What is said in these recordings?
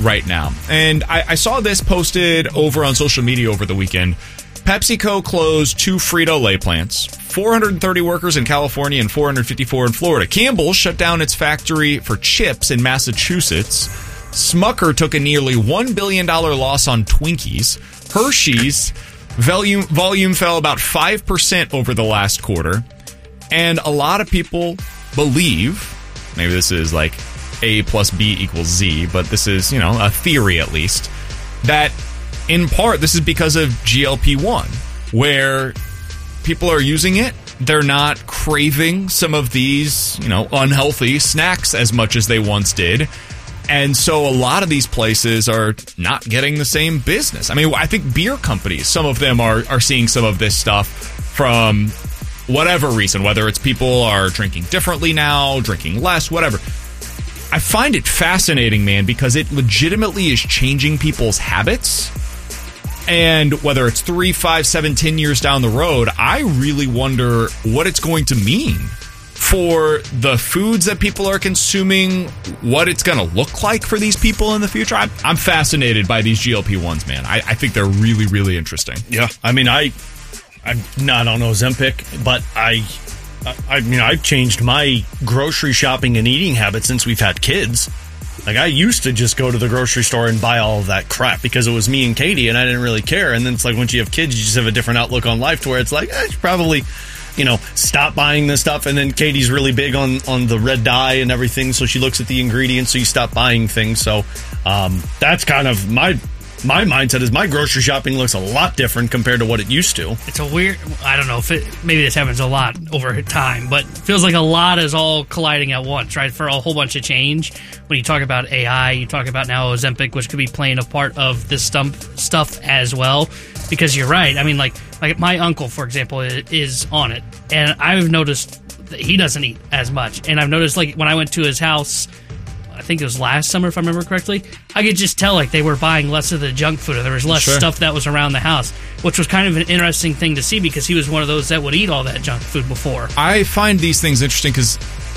right now. And I saw this posted over on social media over the weekend. PepsiCo closed 2 Frito-Lay plants, 430 workers in California and 454 in Florida. Campbell shut down its factory for chips in Massachusetts. Smucker took a nearly $1 billion loss on Twinkies. Hershey's volume fell about 5% over the last quarter. And a lot of people believe, maybe this is like A plus B equals Z, but this is, a theory at least, that in part this is because of GLP-1, where people are using it. They're not craving some of these, unhealthy snacks as much as they once did. And so a lot of these places are not getting the same business. I mean, I think beer companies, some of them are seeing some of this stuff from whatever reason, whether it's people are drinking differently now, drinking less, whatever. I find it fascinating, man, because it legitimately is changing people's habits. And whether it's 3, 5, 7, 10 years down the road, I really wonder what it's going to mean for the foods that people are consuming, what it's going to look like for these people in the future. I'm fascinated by these GLP-1s, man. I think they're really, really interesting. Yeah. I mean, I'm not on Ozempic, but I've changed my grocery shopping and eating habits since we've had kids. Like, I used to just go to the grocery store and buy all of that crap because it was me and Katie and I didn't really care. And then it's like once you have kids, you just have a different outlook on life to where it's like, you should probably, stop buying this stuff. And then Katie's really big on the red dye and everything. So she looks at the ingredients, so you stop buying things. So that's kind of my mindset is my grocery shopping looks a lot different compared to what it used to. It's a weird, I don't know if maybe this happens a lot over time, but it feels like a lot is all colliding at once, right? For a whole bunch of change. When you talk about AI, you talk about now Ozempic, which could be playing a part of this stuff as well. Because you're right. I mean, like my uncle, for example, is on it. And I've noticed that he doesn't eat as much. And I've noticed, like, when I went to his house, I think it was last summer, if I remember correctly, I could just tell, like, they were buying less of the junk food, or there was less stuff that was around the house, which was kind of an interesting thing to see because he was one of those that would eat all that junk food before. I find these things interesting because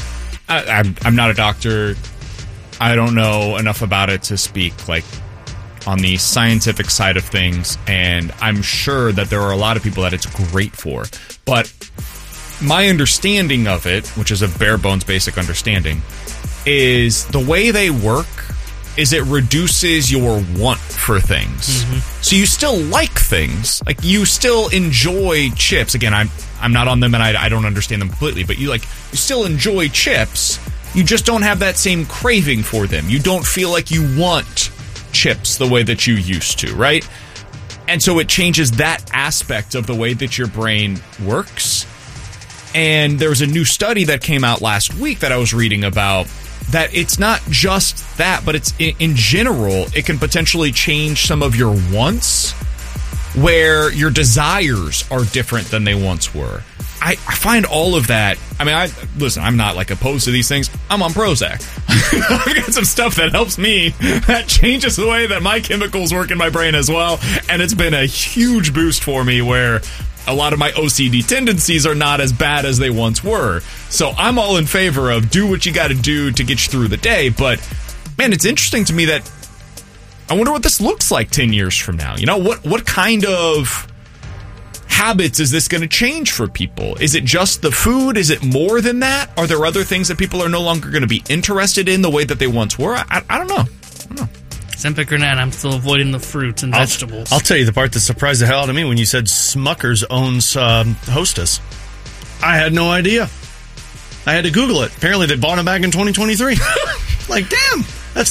I'm not a doctor. I don't know enough about it to speak, like, on the scientific side of things, and I'm sure that there are a lot of people that it's great for. But my understanding of it, which is a bare bones basic understanding, is the way they work is it reduces your want for things. Mm-hmm. So you still like things. Like, you still enjoy chips. Again, I'm not on them and I don't understand them completely, but you still enjoy chips. You just don't have that same craving for them. You don't feel like you want chips the way that you used to, right? And so it changes that aspect of the way that your brain works. And there was a new study that came out last week that I was reading about, that it's not just that, but it's in general, it can potentially change some of your wants, where your desires are different than they once were. I find all of that. I mean, listen, I'm not like opposed to these things. I'm on Prozac. I've got some stuff that helps me, that changes the way that my chemicals work in my brain as well. And it's been a huge boost for me, where a lot of my OCD tendencies are not as bad as they once were. So I'm all in favor of do what you got to do to get you through the day. But, man, it's interesting to me that I wonder what this looks like 10 years from now. What kind of habits is this going to change for people? Is it just the food? Is it more than that? Are there other things that people are no longer going to be interested in the way that they once were? I don't know. Ozempic or not, I'm still avoiding the fruits and vegetables. I'll tell you the part that surprised the hell out of me when you said Smucker's owns Hostess. I had no idea. I had to Google it. Apparently they bought them back in 2023. Like, damn, that's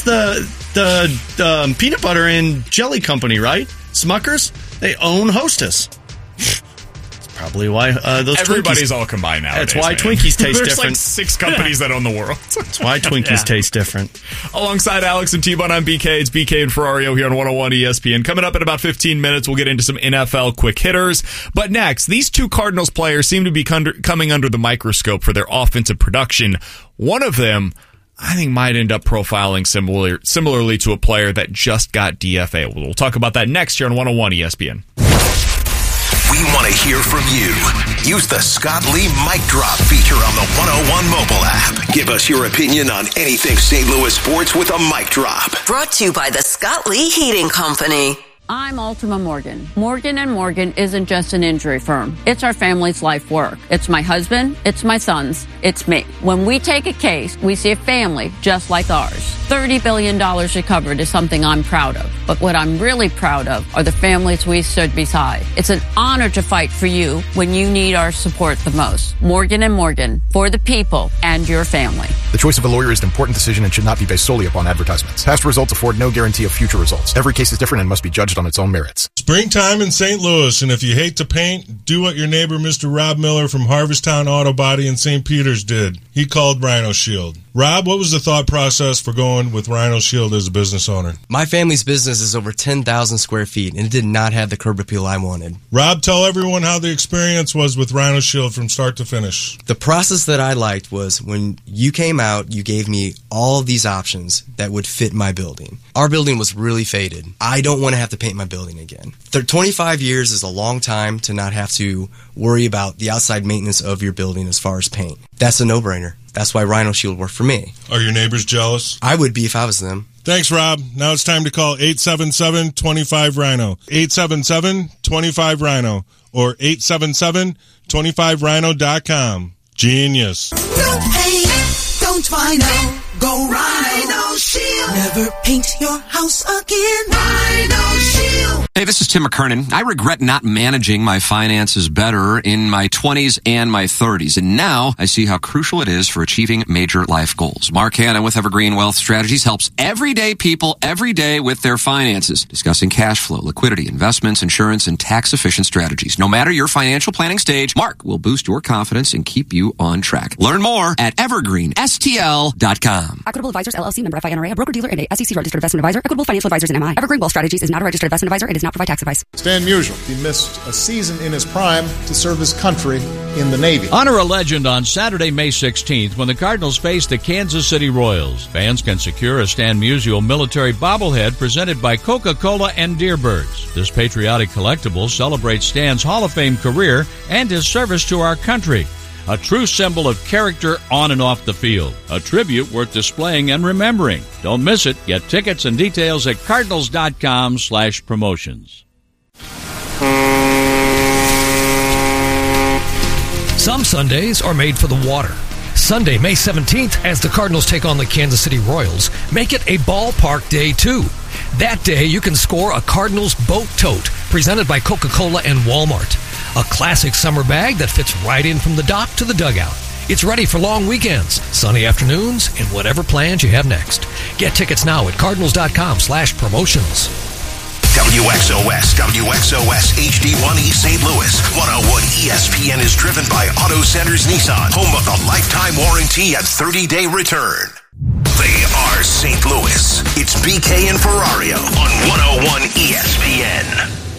the peanut butter and jelly company, right? Smucker's? They own Hostess. That's probably why those everybody's Twinkies, all combined nowadays. That's why man. Twinkies taste There's different. There's like 6 companies that own the world. That's why Twinkies taste different. Alongside Alex and T-Bone, I'm BK. It's BK and Ferrario here on 101 ESPN. Coming up in about 15 minutes, we'll get into some NFL quick hitters. But next, these 2 Cardinals players seem to be coming under the microscope for their offensive production. One of them, I think, might end up profiling similarly to a player that just got DFA. We'll talk about that next here on 101 ESPN. We want to hear from you. Use the Scott Lee Mic Drop feature on the 101 mobile app. Give us your opinion on anything St. Louis sports with a mic drop. Brought to you by the Scott Lee Heating Company. I'm Ultima Morgan. Morgan & Morgan isn't just an injury firm. It's our family's life work. It's my husband. It's my sons. It's me. When we take a case, we see a family just like ours. $30 billion recovered is something I'm proud of. But what I'm really proud of are the families we stood beside. It's an honor to fight for you when you need our support the most. Morgan & Morgan, for the people and your family. The choice of a lawyer is an important decision and should not be based solely upon advertisements. Past results afford no guarantee of future results. Every case is different and must be judged on its own merits. Springtime in St. Louis, and if you hate to paint, do what your neighbor Mr. Rob Miller from Harvesttown Auto Body in St. Peters did. He called Rhino Shield. Rob, what was the thought process for going with Rhino Shield as a business owner? My family's business is over 10,000 square feet, and it did not have the curb appeal I wanted. Rob, tell everyone how the experience was with Rhino Shield from start to finish. The process that I liked was when you came out, you gave me all of these options that would fit my building. Our building was really faded. I don't want to have to paint my building again. 25 years is a long time to not have to worry about the outside maintenance of your building as far as paint. That's a no-brainer. That's why Rhino Shield worked for me. Are your neighbors jealous? I would be if I was them. Thanks, Rob. Now it's time to call 877-25-RHINO. 877-25-RHINO or 877-25rhino.com. Genius. No pain, don't Rhino. Go Rhino Shield. Never paint your house again. Rhino Shield. Hey, this is Tim McKernan. I regret not managing my finances better in my 20s and my 30s. And now I see how crucial it is for achieving major life goals. Mark Hanna with Evergreen Wealth Strategies helps everyday people every day with their finances, discussing cash flow, liquidity, investments, insurance, and tax-efficient strategies. No matter your financial planning stage, Mark will boost your confidence and keep you on track. Learn more at evergreenstl.com. Equitable Advisors, LLC, member FINRA, a broker-dealer and a SEC registered investment advisor. Equitable Financial Advisors and MI. Evergreen Wealth Strategies is not a registered investment advisor and does not provide tax advice. Stan Musial, he missed a season in his prime to serve his country in the Navy. Honor a legend on Saturday, May 16th when the Cardinals face the Kansas City Royals. Fans can secure a Stan Musial military bobblehead presented by Coca-Cola and Deerbirds. This patriotic collectible celebrates Stan's Hall of Fame career and his service to our country. A true symbol of character on and off the field. A tribute worth displaying and remembering. Don't miss it. Get tickets and details at cardinals.com/promotions. Some Sundays are made for the water. Sunday, May 17th, as the Cardinals take on the Kansas City Royals, make it a ballpark day, too. That day, you can score a Cardinals boat tote presented by Coca-Cola and Walmart. A classic summer bag that fits right in from the dock to the dugout. It's ready for long weekends, sunny afternoons, and whatever plans you have next. Get tickets now at cardinals.com/promotions. WXOS HD1 East St. Louis. 101 ESPN is driven by Auto Centers Nissan, home of the lifetime warranty and 30-day return. They are St. Louis. It's BK and Ferrario on 101 ESPN.